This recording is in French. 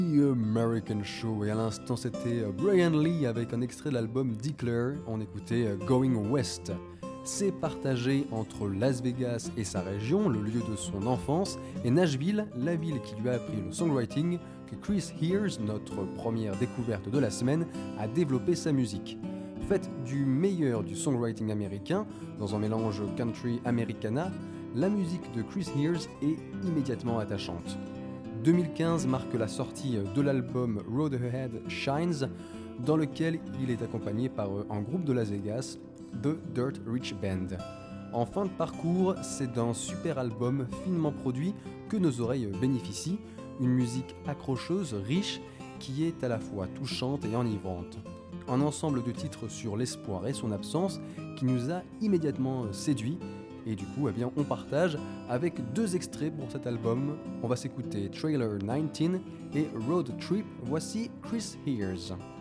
The American Show, et à l'instant c'était Brian Lee avec un extrait de l'album Declare. On écoutait Going West. C'est partagé entre Las Vegas et sa région, le lieu de son enfance, et Nashville, la ville qui lui a appris le songwriting, que Chris Hears, notre première découverte de la semaine, a développé sa musique. Faite du meilleur du songwriting américain, dans un mélange country americana, la musique de Chris Hears est immédiatement attachante. 2015 marque la sortie de l'album Road Ahead Shines, dans lequel il est accompagné par un groupe de Las Vegas, The Dirt Rich Band. En fin de parcours, c'est d'un super album finement produit que nos oreilles bénéficient, une musique accrocheuse, riche, qui est à la fois touchante et enivrante. Un ensemble de titres sur l'espoir et son absence qui nous a immédiatement séduits. Et du coup, on partage avec 2 extraits pour cet album. On va s'écouter Trailer 19 et Road Trip. Voici Chris Hears.